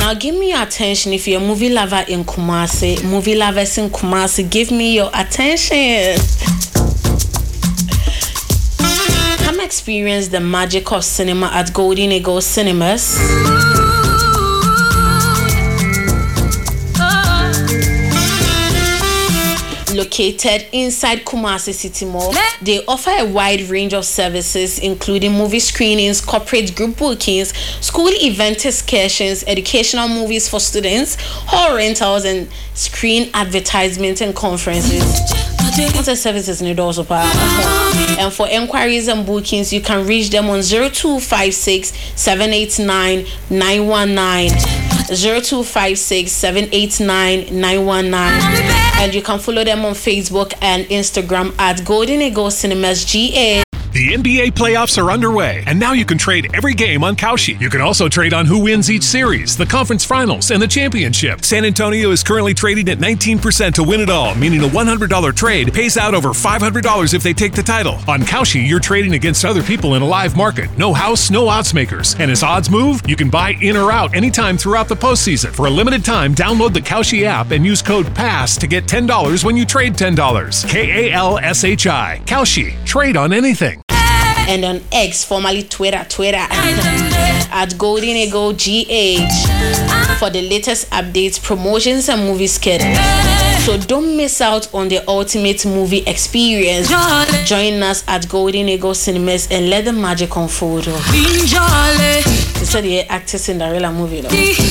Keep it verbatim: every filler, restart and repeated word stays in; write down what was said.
Now give me your attention if you're a movie lover in Kumasi. Movie lovers in Kumasi, give me your attention. Come experience the magic of cinema at Golden Eagle Cinemas. Located inside Kumasi City Mall, they offer a wide range of services including movie screenings, corporate group bookings, school event excursions, educational movies for students, hall rentals, and screen advertisements and conferences. What the services need also power. And for enquiries and bookings, you can reach them on zero two five six, seven eight nine, nine one nine. zero two five six, seven eight nine, nine one nine. And you can follow them on Facebook and Instagram at Golden Eagle Cinemas G A. The N B A playoffs are underway, and now you can trade every game on Kalshi. You can also trade on who wins each series, the conference finals, and the championship. San Antonio is currently trading at nineteen percent to win it all, meaning a one hundred dollars trade pays out over five hundred dollars if they take the title. On Kalshi, you're trading against other people in a live market. No house, no odds makers. And as odds move, you can buy in or out anytime throughout the postseason. For a limited time, download the Kalshi app and use code PASS to get ten dollars when you trade ten dollars. K A L S H I. Kalshi. Trade on anything. And on X, formerly Twitter, Twitter, at Golden Eagle G H for the latest updates, promotions, and movie schedule. So don't miss out on the ultimate movie experience. Join us at Golden Eagle Cinemas and let the magic unfold. They said the actor Cinderella movie though.